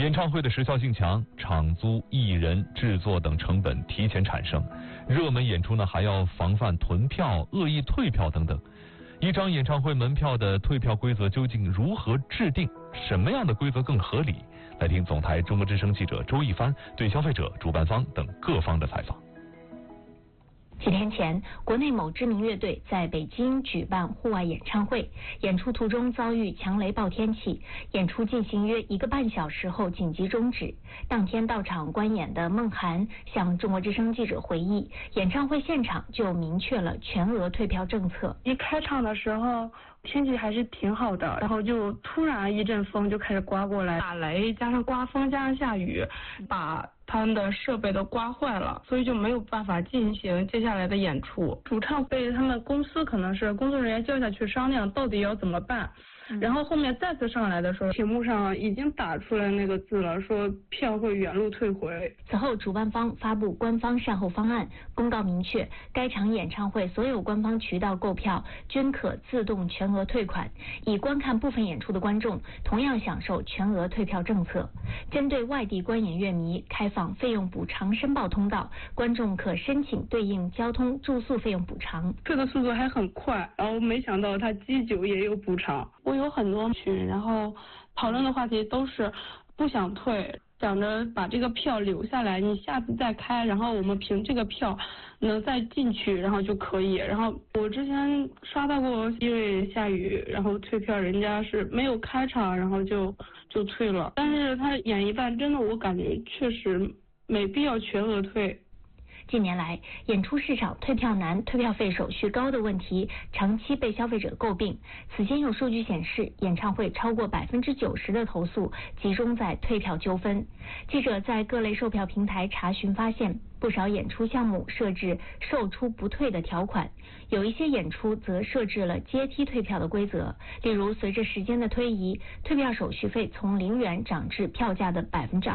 演唱会的时效性强，场租、艺人、制作等成本提前产生，热门演出呢还要防范囤票、恶意退票等等。一张演唱会门票的退票规则究竟如何制定？什么样的规则更合理？来听总台中国之声记者周一帆对消费者、主办方等各方的采访。 几天前，国内某知名乐队在北京举办户外演唱会，演出途中遭遇强雷暴天气，演出进行约1个半小时后紧急终止。当天到场观演的孟涵向中国之声记者回忆，演唱会现场就明确了全额退票政策。 一开场的时候天气还是挺好的，然后就突然一阵风就开始刮过来，打雷加上刮风加上下雨，把他们的设备都刮坏了，所以就没有办法进行接下来的演出。主唱被他们公司可能是工作人员叫下去商量到底要怎么办，然后后面再次上来的时候，屏幕上已经打出来那个字了，说票会原路退回。 此后，主办方发布官方善后方案，公告明确，该场演唱会所有官方渠道购票均可自动全额退款，已观看部分演出的观众同样享受全额退票政策。针对外地观演乐迷，开放费用补偿申报通道，观众可申请对应交通、住宿费用补偿。 退的速度还很快，然后没想到他机酒也有补偿。我有很多群，然后讨论的话题都是不想退，想着把这个票留下来，你下次再开，然后我们凭这个票能再进去，然后就可以。然后我之前刷到过，因为下雨，然后退票，人家是没有开场，然后就退了。但是他演一半，真的我感觉确实没必要全额退。 近年来，演出市场退票难、退票费手续高的问题长期被消费者诟病。此前有数据显示，演唱会超过90%的投诉集中在退票纠纷。记者在各类售票平台查询发现，不少演出项目设置售出不退的条款，有一些演出则设置了阶梯退票的规则。例如，随着时间的推移，退票手续费从0元涨至票价的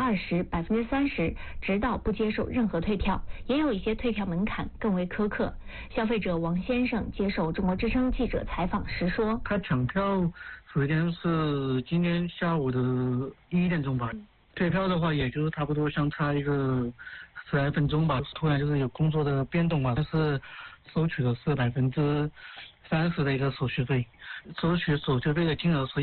20%、30%，直到不接受任何退票。也有一些退票门槛更为苛刻。消费者王先生接受中国之声记者采访时说：“ 他抢票时间是今天下午的1点钟吧，退票的话也就差不多相差一个10来分钟吧。突然就是有工作的变动嘛，但是收取的是30%的一个手续费，收取手续费的金额是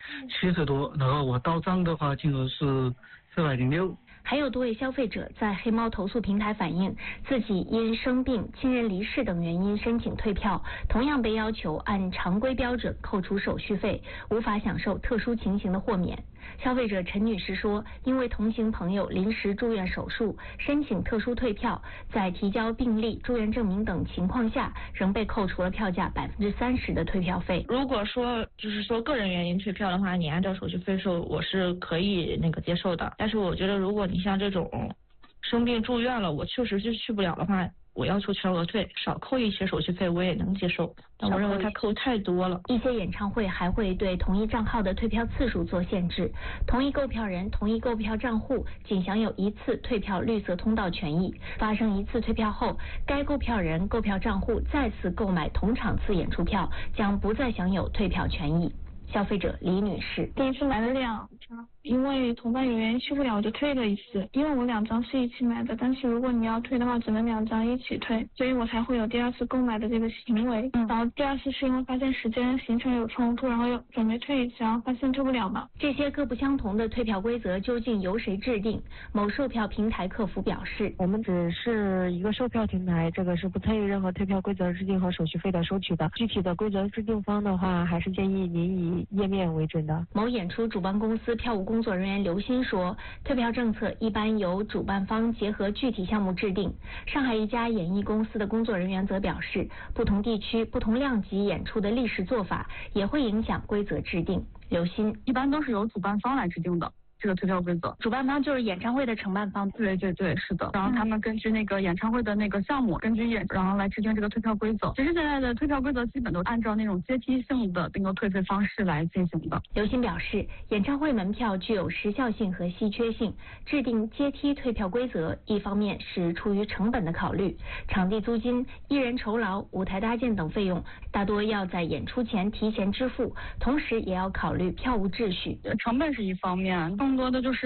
170多，然后我到账的话金额是406。” 还有多位消费者在黑猫投诉平台反映，自己因生病、亲人离世等原因申请退票，同样被要求按常规标准扣除手续费，无法享受特殊情形的豁免。消费者陈女士说，因为同行朋友临时住院手术，申请特殊退票，在提交病历、住院证明等情况下，仍被扣除了票价30%的退票费。 如果说个人原因退票的话，你按照手续费收，我是可以接受的。但是我觉得，如果你像这种生病住院了，我确实是去不了的话，我要求全额退，少扣一些手续费我也能接受，但我认为他扣太多了。 一些演唱会还会对同一账号的退票次数做限制，同一购票人、同一购票账户仅享有1次退票绿色通道权益，发生1次退票后，该购票人、购票账户再次购买同场次演出票，将不再享有退票权益。消费者李女士： 第一次买了2张，因为同伴有原因去不了，我就退了1次。因为我2张是一起买的，但是如果你要退的话，只能2张一起退，所以我才会有第2次购买的这个行为。然后第2次是因为发现时间行程有冲突，然后又准备退1次，然后发现退不了嘛。 这些各不相同的退票规则究竟由谁制定？某售票平台客服表示： 我们只是一个售票平台，这个是不参与任何退票规则制定和手续费的收取的。具体的规则制定方的话，还是建议您以页面为准的。 某演出主办公司票务工作人员刘鑫说，退票政策一般由主办方结合具体项目制定。上海一家演艺公司的工作人员则表示，不同地区、不同量级演出的历史做法也会影响规则制定。刘鑫： 一般都是由主办方来制定的。这个退票规则， 主办方就是演唱会的承办方。 对，是的。然后他们根据那个演唱会的那个项目，根据然后来制定这个退票规则。其实现在的退票规则基本都按照那种阶梯性的那个退费方式来进行的。 刘鑫表示，演唱会门票具有时效性和稀缺性，制定阶梯退票规则，一方面是出于成本的考虑，场地租金、艺人酬劳、舞台搭建等费用大多要在演出前提前支付，同时也要考虑票务秩序。 成本是一方面，更多的就是